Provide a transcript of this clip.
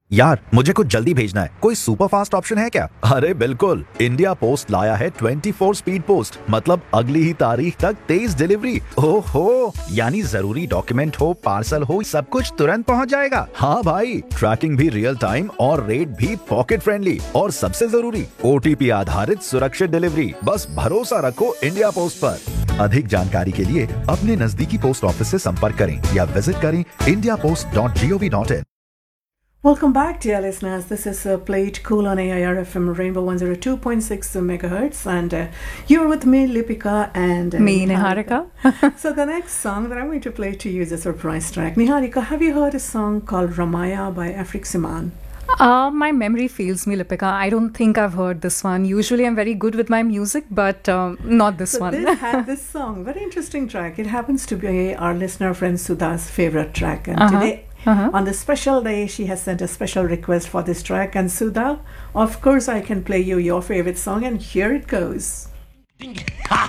यार मुझे कुछ जल्दी भेजना है, कोई सुपर फास्ट ऑप्शन है क्या? अरे बिल्कुल, इंडिया पोस्ट लाया है 24 स्पीड पोस्ट, मतलब अगली ही तारीख तक तेज डिलीवरी। ओहो, यानी जरूरी डॉक्यूमेंट हो, पार्सल हो, सब कुछ तुरंत पहुंच जाएगा। हाँ भाई, ट्रैकिंग भी रियल टाइम और रेट भी पॉकेट फ्रेंडली, और सबसे जरूरी OTP आधारित सुरक्षित डिलीवरी। बस भरोसा रखो इंडिया पोस्ट पर। अधिक जानकारी के लिए अपने नजदीकी पोस्ट ऑफिस से संपर्क करें या विजिट करें indiapost.gov.in। Welcome back, dear listeners. This is Played Cool on AIR FM Rainbow 102.6 megahertz, and you're with me, Lipika, and me, Niharika. So the next song that I'm going to play to you is a surprise track. Niharika, have you heard a song called Ramaya by Afrique Siman? My memory fails me, Lipika. I don't think I've heard this one. Usually I'm very good with my music, but not this one. This had this song, very interesting track. It happens to be our listener friend Sudha's favorite track, and today, on this special day, she has sent a special request for this track. And Sudha, of course, I can play you your favorite song, and here it goes.